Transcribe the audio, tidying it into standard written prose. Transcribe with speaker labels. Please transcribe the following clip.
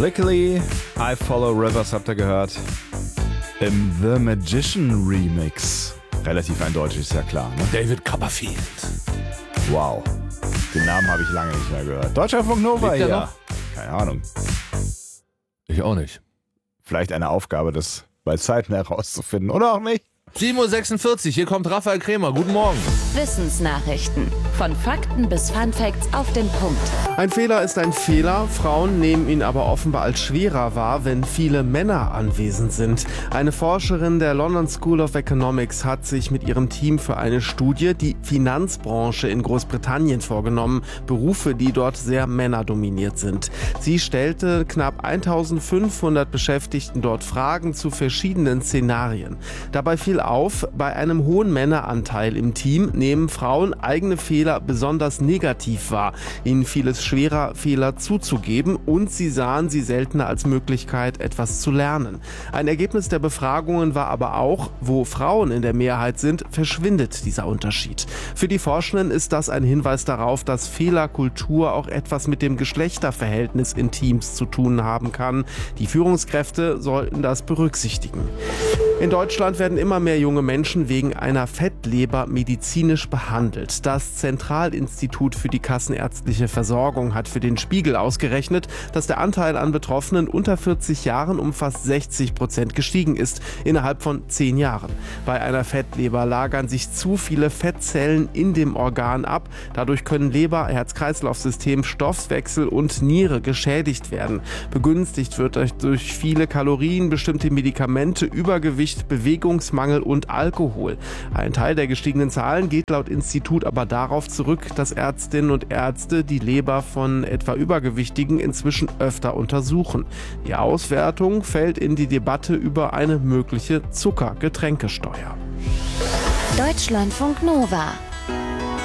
Speaker 1: Lickily, I Follow Rivers habt ihr gehört. Im The Magician Remix. Relativ eindeutig, ist ja klar, ne?
Speaker 2: David Copperfield.
Speaker 1: Wow. Den Namen habe ich lange nicht mehr gehört. Deutschlandfunk Nova
Speaker 2: Lebt
Speaker 1: hier.
Speaker 2: er noch?
Speaker 1: Keine Ahnung.
Speaker 2: Ich auch nicht.
Speaker 1: Vielleicht eine Aufgabe, das bei Zeiten herauszufinden. Oder auch nicht.
Speaker 2: 7.46 Uhr, hier kommt Raphael Krämer. Guten Morgen.
Speaker 3: Wissensnachrichten. Von Fakten bis Funfacts auf den Punkt.
Speaker 4: Ein Fehler ist ein Fehler. Frauen nehmen ihn aber offenbar als schwerer wahr, wenn viele Männer anwesend sind. Eine Forscherin der London School of Economics hat sich mit ihrem Team für eine Studie die Finanzbranche in Großbritannien vorgenommen. Berufe, die dort sehr männerdominiert sind. Sie stellte knapp 1500 Beschäftigten dort Fragen zu verschiedenen Szenarien. Dabei fiel auf, bei einem hohen Männeranteil im Team nehmen Frauen eigene Fehler besonders negativ wahr. Ihnen fiel es schwerer, Fehler zuzugeben, und sie sahen sie seltener als Möglichkeit, etwas zu lernen. Ein Ergebnis der Befragungen war aber auch, wo Frauen in der Mehrheit sind, verschwindet dieser Unterschied. Für die Forschenden ist das ein Hinweis darauf, dass Fehlerkultur auch etwas mit dem Geschlechterverhältnis in Teams zu tun haben kann. Die Führungskräfte sollten das berücksichtigen. In Deutschland werden immer mehr junge Menschen wegen einer Fettleber medizinisch behandelt. Das Zentralinstitut für die kassenärztliche Versorgung hat für den Spiegel ausgerechnet, dass der Anteil an Betroffenen unter 40 Jahren um fast 60% gestiegen ist, innerhalb von 10 Jahren. Bei einer Fettleber lagern sich zu viele Fettzellen in dem Organ ab. Dadurch können Leber, Herz-Kreislauf-System, Stoffwechsel und Niere geschädigt werden. Begünstigt wird durch viele Kalorien, bestimmte Medikamente, Übergewicht, Bewegungsmangel und Alkohol. Ein Teil der gestiegenen Zahlen geht laut Institut aber darauf zurück, dass Ärztinnen und Ärzte die Leber von etwa Übergewichtigen inzwischen öfter untersuchen. Die Auswertung fällt in die Debatte über eine mögliche Zuckergetränkesteuer.
Speaker 3: Deutschlandfunk Nova.